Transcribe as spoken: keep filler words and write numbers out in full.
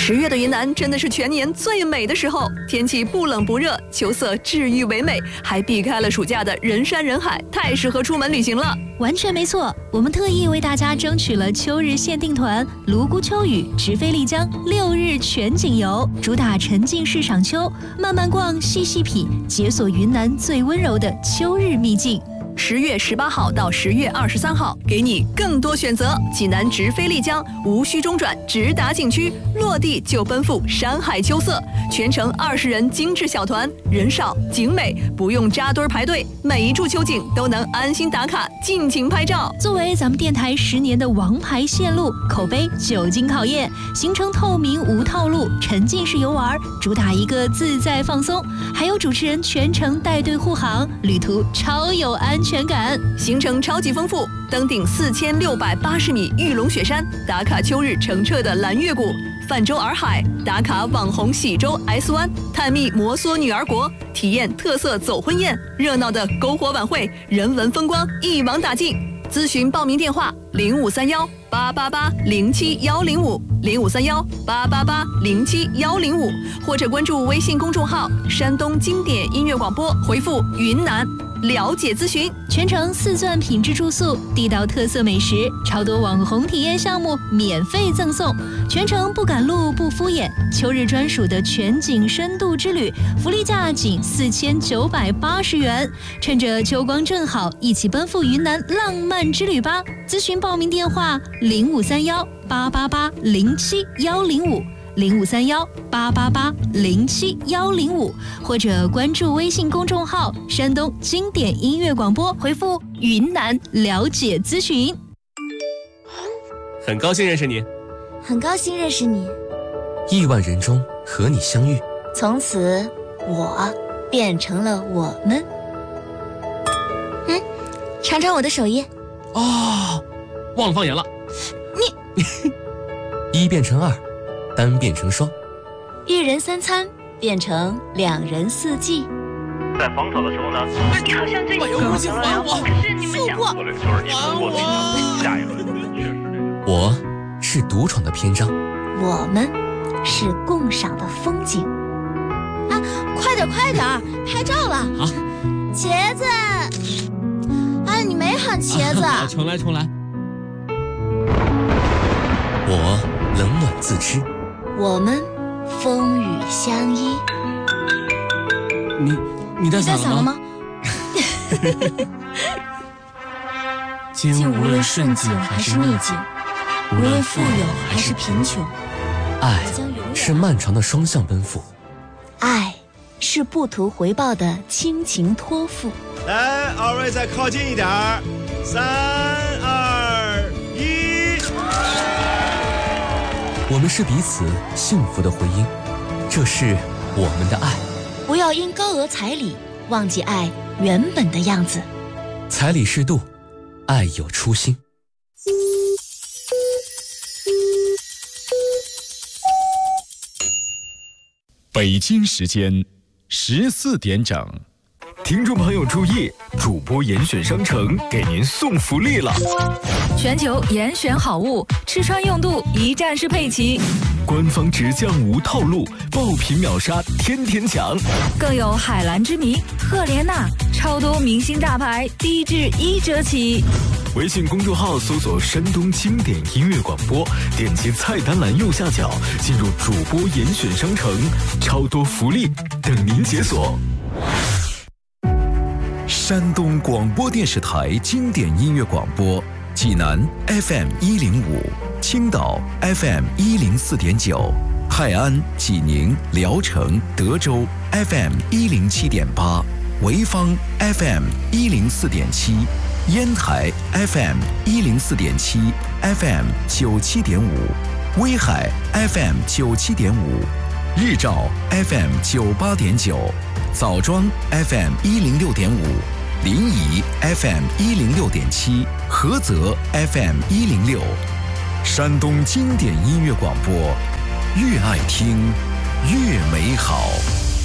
十月的云南真的是全年最美的时候，天气不冷不热，秋色治愈唯美，还避开了暑假的人山人海，太适合出门旅行了。 完全没错，我们特意为大家争取了秋日限定团泸沽秋雨直飞丽江六日全景游，主打沉浸式赏秋，慢慢逛，细细品，解锁云南最温柔的秋日秘境。 十月十八号到十月二十三号，给你更多选择。济南直飞丽江，无需中转，直达景区，落地就奔赴山海秋色。全程二十人精致小团，人少景美，不用扎堆排队，每一处秋景都能安心打卡，尽情拍照。 作为咱们电台十年的王牌线路，口碑久经考验，行程透明无套路，沉浸式游玩，主打一个自在放松。还有主持人全程带队护航，旅途超有安全全感， 行程超级丰富，登顶四千六百八十米玉龙雪山，打卡秋日澄澈的蓝月谷，泛舟洱海，打卡网红喜洲 S 湾，探秘摩梭女儿国，体验特色走婚宴，热闹的篝火晚会，人文风光一网打尽。咨询报名电话：零五三幺八八八零七幺零五零五三幺八八八零七幺零五，或者关注微信公众号“山东经典音乐广播”，回复“云南”。了解咨询， 全程四钻品质住宿，地道特色美食，超多网红体验项目免费赠送，全程不赶路不敷衍，秋日专属的全景深度之旅，福利价仅四千九百八十元，趁着秋光正好，一起奔赴云南浪漫之旅吧！咨询报名电话：零五三幺八八八零七幺零五。零五三幺八八八零七幺零五，或者关注微信公众号“山东经典音乐广播”，回复“云南”了解咨询。 很高兴认识你， 很高兴认识你。 亿万人中和你相遇， 从此我变成了我们。嗯，尝尝我的手艺。 哦，忘了放盐了。 你一变成二。单变成双， 一人三餐变成两人四季。 在防守的时候呢， 你好像最近有事情还我， 可是你们想策略就是你通过你下一轮确实这个。 我是独闯的篇章， 我们是共赏的风景。啊，快点快点，拍照了！ 啊， 茄子！哎，你没喊茄子。 啊、重来重来。 我冷暖自知。 我们风雨相依。 你你带伞了吗？ 今无论顺境还是逆境，无论富有还是贫穷， 爱是漫长的双向奔赴， 爱是不图回报的亲情托付。 来，二位再靠近一点儿，三二一。 我们是彼此幸福的回音，这是我们的爱。 不要因高额彩礼忘记爱原本的样子。 彩礼适度，爱有初心。 北京时间十四点整。听众朋友注意，主播严选商城给您送福利了！ 全球严选好物，吃穿用度一站式配齐， 官方直降无套路，爆品秒杀天天抢， 更有海蓝之谜、赫莲娜，超多明星大牌，低至一折起。 微信公众号搜索山东经典音乐广播，点击菜单栏右下角进入主播严选商城，超多福利等您解锁。山东广播电视台经典音乐广播，济南 F M 一零五，青岛 F M 一零四点九，泰安、济宁、聊城、德州 F M 一零七点八，潍坊 F M 一零四点七，烟台 F M 一零四点七 ，F M 九七点五，威海 F M 九七点五，日照 F M 九八点九。枣庄 F M 一零六点五，临沂 F M 一零六点七，菏泽 F M 一零六，山东经典音乐广播，越爱听越美好。